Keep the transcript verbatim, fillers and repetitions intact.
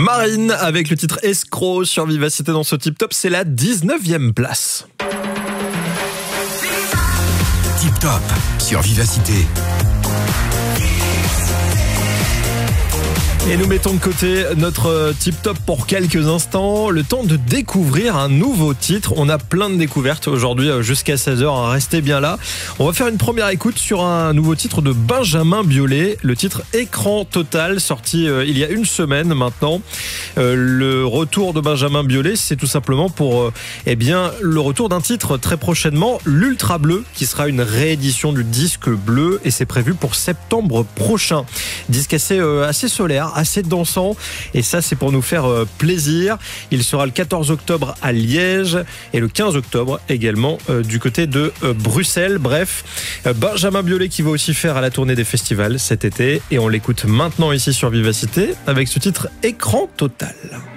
Marine avec le titre Escroc sur Vivacité dans ce Tip Top, c'est la dix-neuvième place. Tip Top sur Vivacité. Et nous mettons de côté notre Tip Top pour quelques instants. Le temps de découvrir un nouveau titre. On a plein de découvertes aujourd'hui jusqu'à seize heures. Restez bien là. On va faire une première écoute sur un nouveau titre de Benjamin Biolay. Le titre Écran Total, sorti euh, il y a une semaine maintenant. Euh, le retour de Benjamin Biolay, c'est tout simplement pour euh, eh bien, le retour d'un titre très prochainement, l'Ultra Bleu, qui sera une réédition du disque bleu. Et c'est prévu pour septembre prochain. Disque assez, euh, assez solaire, assez dansant, et ça c'est pour nous faire euh, plaisir. Il sera le quatorze octobre à Liège et le quinze octobre également euh, du côté de euh, Bruxelles. Bref, euh, Benjamin Biolay qui va aussi faire à la tournée des festivals cet été, et on l'écoute maintenant ici sur Vivacité avec ce titre Écran Total.